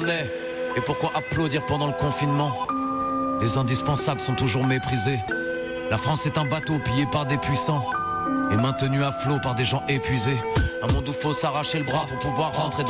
on est. Et pourquoi applaudir pendant le confinement? Les indispensables sont toujours méprisés. La France est un bateau pillé par des puissants et maintenu à flot par des gens épuisés. Un monde où faut s'arracher le bras pour pouvoir rentrer dans